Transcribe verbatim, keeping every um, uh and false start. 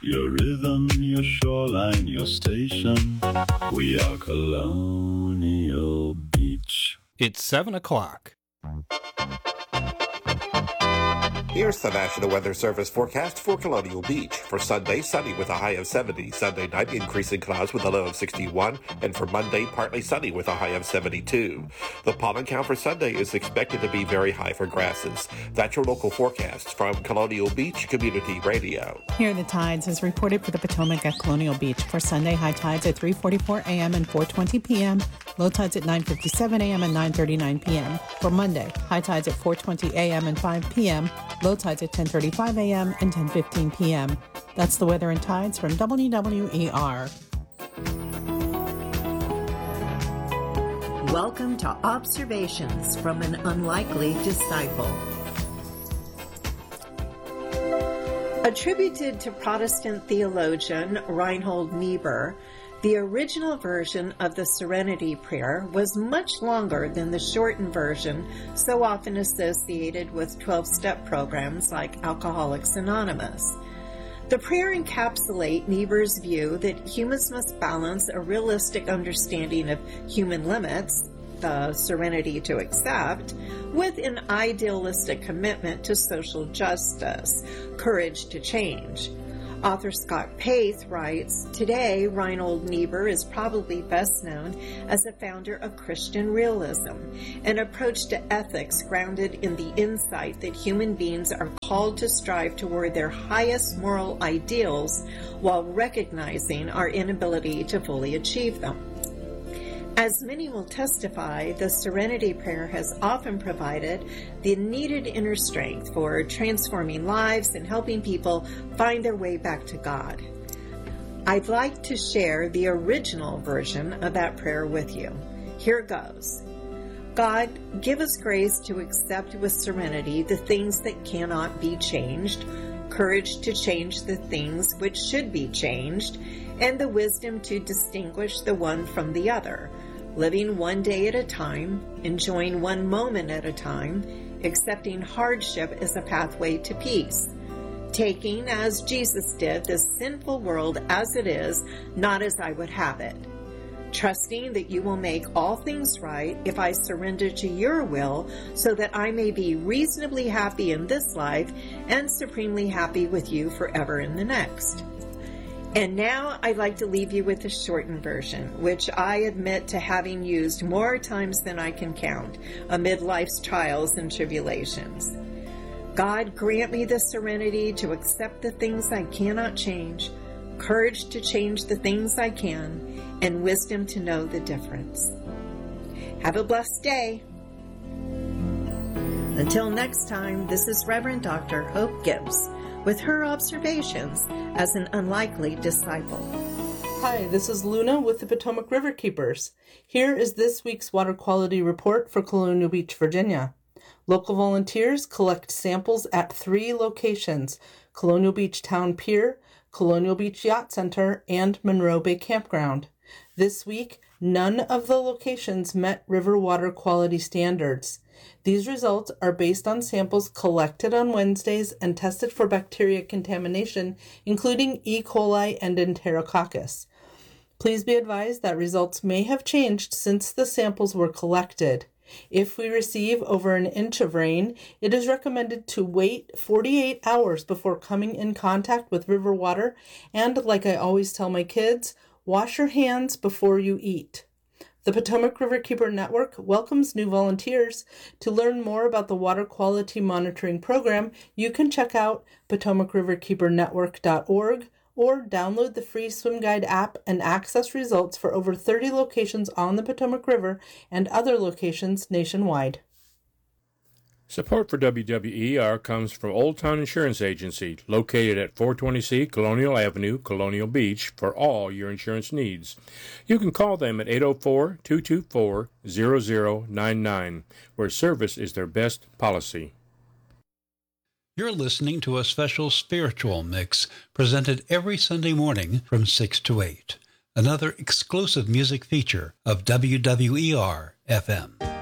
your rhythm, your shoreline, your station. We are Colonial Beach. It's seven o'clock. Here's the National Weather Service forecast for Colonial Beach. For Sunday, sunny with a high of seventy. Sunday night, increasing clouds with a low of sixty-one. And for Monday, partly sunny with a high of seventy-two. The pollen count for Sunday is expected to be very high for grasses. That's your local forecast from Colonial Beach Community Radio. Here are the tides as reported for the Potomac at Colonial Beach. For Sunday, high tides at three forty-four a.m. and four twenty p.m. Low tides at nine fifty-seven a.m. and nine thirty-nine p.m. For Monday, high tides at four twenty a.m. and five p.m. Low tides at ten thirty-five a.m. and ten fifteen p.m. That's the weather and tides from W W E R. Welcome to Observations from an Unlikely Disciple. Attributed to Protestant theologian Reinhold Niebuhr, the original version of the Serenity Prayer was much longer than the shortened version so often associated with twelve-step programs like Alcoholics Anonymous. The prayer encapsulates Niebuhr's view that humans must balance a realistic understanding of human limits, the serenity to accept, with an idealistic commitment to social justice, courage to change. Author Scott Paith writes, "Today, Reinhold Niebuhr is probably best known as a founder of Christian realism, an approach to ethics grounded in the insight that human beings are called to strive toward their highest moral ideals while recognizing our inability to fully achieve them. As many will testify, the Serenity Prayer has often provided the needed inner strength for transforming lives and helping people find their way back to God. I'd like to share the original version of that prayer with you. Here it goes. God, give us grace to accept with serenity the things that cannot be changed, courage to change the things which should be changed, and the wisdom to distinguish the one from the other, living one day at a time, enjoying one moment at a time, accepting hardship as a pathway to peace, taking, as Jesus did, this sinful world as it is, not as I would have it, trusting that you will make all things right if I surrender to your will so that I may be reasonably happy in this life and supremely happy with you forever in the next." And now I'd like to leave you with the shortened version, which I admit to having used more times than I can count amid life's trials and tribulations. God, grant me the serenity to accept the things I cannot change, courage to change the things I can, and wisdom to know the difference. Have a blessed day. Until next time, this is Reverend Doctor Hope Gibbs with her observations as an unlikely disciple. Hi, this is Luna with the Potomac River Keepers. Here is this week's water quality report for Colonial Beach, Virginia. Local volunteers collect samples at three locations: Colonial Beach Town Pier, Colonial Beach Yacht Center, and Monroe Bay Campground. This week, none of the locations met river water quality standards. These results are based on samples collected on Wednesdays and tested for bacteria contamination, including E. coli and Enterococcus. Please be advised that results may have changed since the samples were collected. If we receive over an inch of rain, it is recommended to wait forty-eight hours before coming in contact with river water, and like I always tell my kids, wash your hands before you eat. The Potomac River Keeper Network welcomes new volunteers. To learn more about the Water Quality Monitoring Program, you can check out potomac river keeper network dot org or download the free Swim Guide app and access results for over thirty locations on the Potomac River and other locations nationwide. Support for W W E R comes from Old Town Insurance Agency, located at four twenty C Colonial Avenue, Colonial Beach, for all your insurance needs. You can call them at eight oh four, two two four, zero zero nine nine, where service is their best policy. You're listening to a special spiritual mix presented every Sunday morning from six to eight. Another exclusive music feature of W W E R F M.